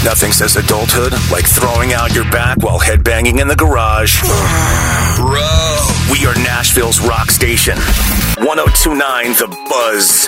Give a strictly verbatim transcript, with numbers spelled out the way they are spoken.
Nothing says adulthood like throwing out your back while headbanging in the garage. Bro. We are Nashville's rock station. one oh two point nine The Buzz.